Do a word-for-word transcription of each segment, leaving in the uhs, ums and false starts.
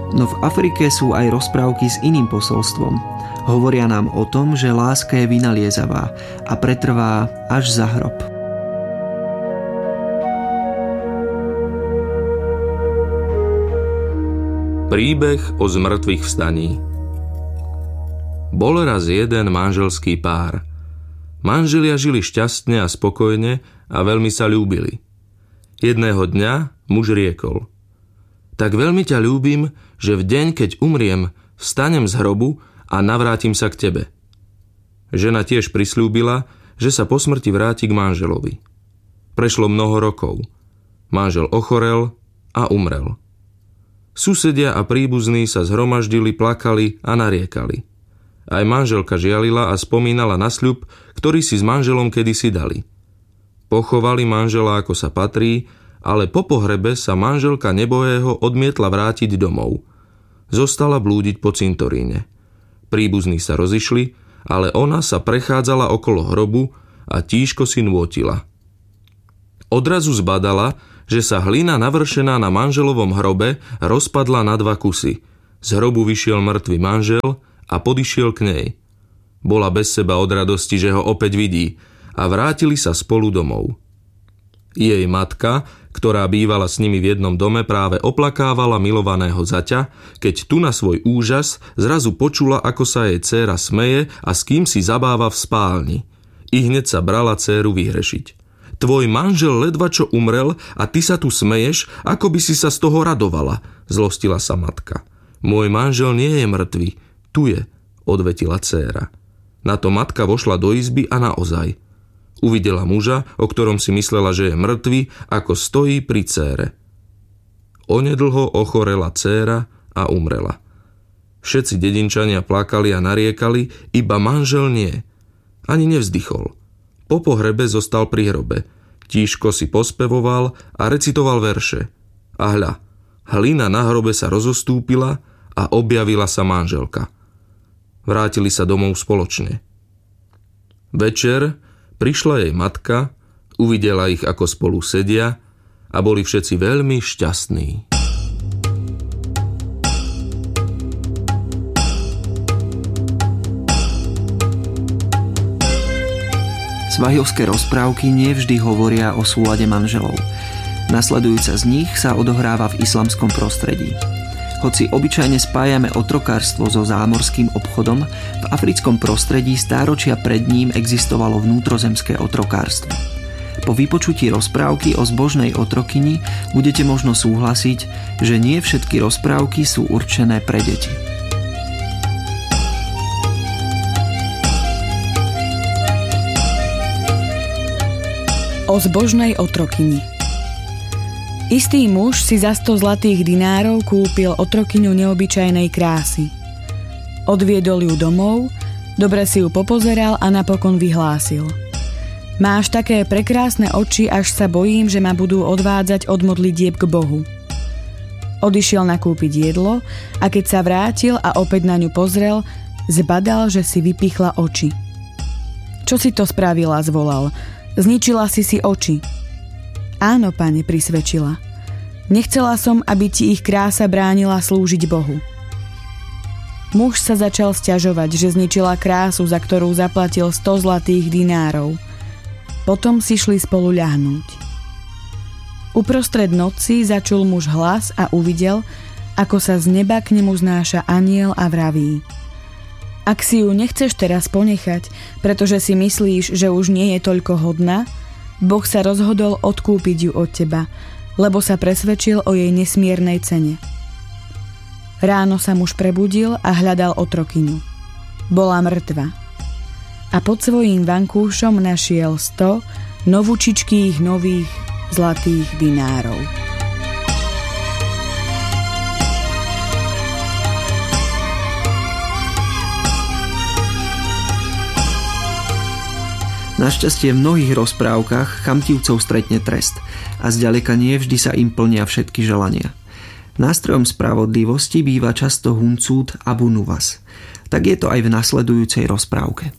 No v Afrike sú aj rozprávky s iným posolstvom. Hovoria nám o tom, že láska je vynaliezavá a pretrvá až za hrob. Príbeh o zmrtvých vstaní. Bol raz jeden manželský pár. Manželia žili šťastne a spokojne a veľmi sa ľúbili. Jedného dňa muž riekol: Tak veľmi ťa ľúbim, že v deň, keď umriem, vstanem z hrobu a navrátim sa k tebe. Žena tiež prisľúbila, že sa po smrti vráti k manželovi. Prešlo mnoho rokov. Manžel ochorel a umrel. Susedia a príbuzní sa zhromaždili, plakali a nariekali. Aj manželka žialila a spomínala na sľub, ktorý si s manželom kedysi dali. Pochovali manžela ako sa patrí, ale po pohrebe sa manželka nebohého odmietla vrátiť domov. Zostala blúdiť po cintoríne. Príbuzní sa rozišli, ale ona sa prechádzala okolo hrobu a tížko si nôtila. Odrazu zbadala, že sa hlina navršená na manželovom hrobe rozpadla na dva kusy. Z hrobu vyšiel mŕtvy manžel a podišiel k nej. Bola bez seba od radosti, že ho opäť vidí, a vrátili sa spolu domov. Jej matka, ktorá bývala s nimi v jednom dome, práve oplakávala milovaného zaťa, keď tu na svoj úžas zrazu počula, ako sa jej dcéra smeje a s kým si zabáva v spálni. I hneď sa brala dcéru vyhrešiť. Tvoj manžel ledva čo umrel a ty sa tu smeješ, ako by si sa z toho radovala, zlostila sa matka. Môj manžel nie je mŕtvy, tu je, odvetila dcéra. Na to matka vošla do izby a naozaj. Uvidela muža, o ktorom si myslela, že je mŕtvy, ako stojí pri dcére. Onedlho ochorela dcéra a umrela. Všetci dedinčania plakali a nariekali, iba manžel nie. Ani nevzdychol. Po pohrebe zostal pri hrobe. Tížko si pospevoval a recitoval verše. A hľa, hlina na hrobe sa rozostúpila a objavila sa manželka. Vrátili sa domov spoločne. Večer prišla jej matka, uvidela ich, ako spolu sedia, a boli všetci veľmi šťastní. Svajovské rozprávky nevždy hovoria o súlade manželov. Nasledujúca z nich sa odohráva v islamskom prostredí. Hoci obyčajne spájame otrokárstvo so zámorským obchodom, v africkom prostredí stáročia pred ním existovalo vnútrozemské otrokárstvo. Po vypočutí rozprávky o zbožnej otrokyni budete možno súhlasiť, že nie všetky rozprávky sú určené pre deti. O zbožnej otrokyni. Istý muž si za sto zlatých dinárov kúpil otrokyňu neobyčajnej krásy. Odviedol ju domov, dobre si ju popozeral a napokon vyhlásil: Máš také prekrásne oči, až sa bojím, že ma budú odvádzať od modlitieb k Bohu. Odišiel nakúpiť jedlo a keď sa vrátil a opäť na ňu pozrel, zbadal, že si vypichla oči. Čo si to spravila, zvolal. Zničila si si oči. Áno, pane, prisvedčila. Nechcela som, aby ti ich krása bránila slúžiť Bohu. Muž sa začal sťažovať, že zničila krásu, za ktorú zaplatil sto zlatých dinárov. Potom si šli spolu ľahnúť. Uprostred noci začul muž hlas a uvidel, ako sa z neba k nemu znáša anjel a vraví: Ak si ju nechceš teraz ponechať, pretože si myslíš, že už nie je toľko hodná, Boh sa rozhodol odkúpiť ju od teba, lebo sa presvedčil o jej nesmiernej cene. Ráno sa muž prebudil a hľadal otrokyňu. Bola mŕtva. A pod svojím vankúšom našiel sto novúčičkých nových zlatých dinárov. Našťastie v mnohých rozprávkach chamtivcov stretne trest a zďaleka nie vždy sa im plnia všetky želania. Nástrojom spravodlivosti býva často Huncút Abu Nuwas. Tak je to aj v nasledujúcej rozprávke.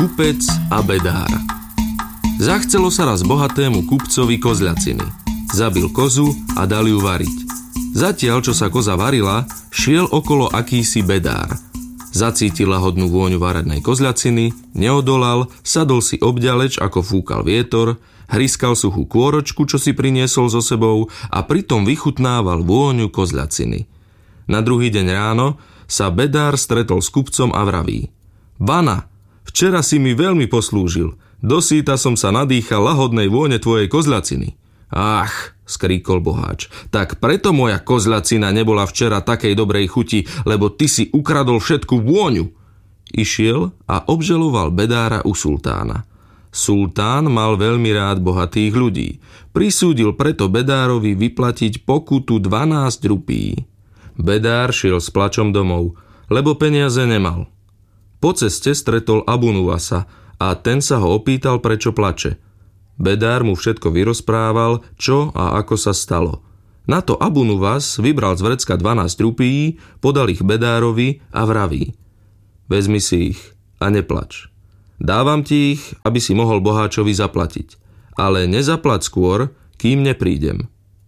Kupec a bedár. Zachcelo sa raz bohatému kupcovi kozľaciny. Zabil kozu a dal ju variť. Zatiaľ, čo sa koza varila, šiel okolo akýsi bedár. Zacítil lahodnú vôňu varadnej kozľaciny, neodolal, sadol si obďaleč, ako fúkal vietor, hryskal suchú kôročku, čo si priniesol so sebou a pritom vychutnával vôňu kozľaciny. Na druhý deň ráno sa bedár stretol s kupcom a vraví: Vana, včera si mi veľmi poslúžil. Dosýta som sa nadýchal lahodnej vône tvojej kozľaciny. Ach, skríkol boháč, tak preto moja kozľacina nebola včera takej dobrej chuti, lebo ty si ukradol všetku vôňu. Išiel a obžaloval bedára u sultána. Sultán mal veľmi rád bohatých ľudí. Prisúdil preto bedárovi vyplatiť pokutu dvanásť rupí. Bedár šiel s plačom domov, lebo peniaze nemal. Po ceste stretol Abu Nuwasa a ten sa ho opýtal, prečo plače. Bedár mu všetko vyrozprával, čo a ako sa stalo. Na to Abu Nuwas vybral z vrecka dvanásť rupí, podal ich bedárovi a vraví: Vezmi si ich a neplač. Dávam ti ich, aby si mohol boháčovi zaplatiť, ale nezaplať skôr, kým neprídem.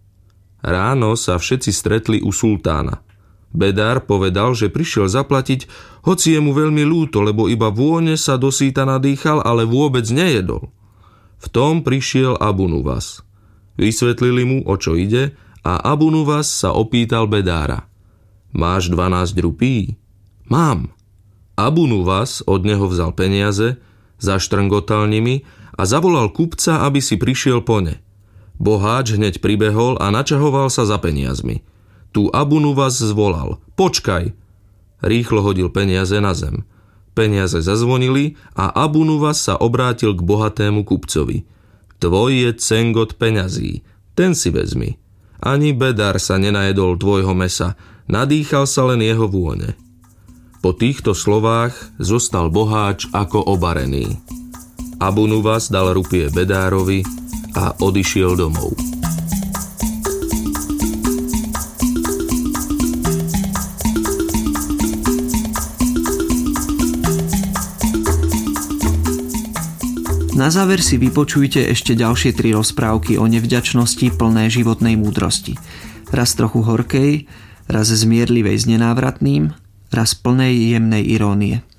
Ráno sa všetci stretli u sultána. Bedár povedal, že prišiel zaplatiť, hoci je mu veľmi ľúto, lebo iba vône sa dosýta nadýchal, ale vôbec nejedol. V tom prišiel Abu Nuwas. Vysvetlili mu, o čo ide, a Abu Nuwas sa opýtal bedára: Máš dvanásť rupí? Mám. Abu Nuwas od neho vzal peniaze, zaštrngotal nimi a zavolal kupca, aby si prišiel po ne. Boháč hneď pribehol a načahoval sa za peniazmi. Tu Abu Nuwas zvolal: Počkaj! Rýchlo hodil peniaze na zem. Peniaze zazvonili a Abu Nuwas sa obrátil k bohatému kupcovi. Tvoj je cengot peňazí, ten si vezmi. Ani bedár sa nenajedol tvojho mesa, nadýchal sa len jeho vône. Po týchto slovách zostal boháč ako obarený. Abu Nuwas dal rupie bedárovi a odišiel domov. Na záver si vypočujte ešte ďalšie tri rozprávky o nevďačnosti plné životnej múdrosti. Raz trochu horkej, raz zmierlivej s nenávratným, raz plnej jemnej irónie.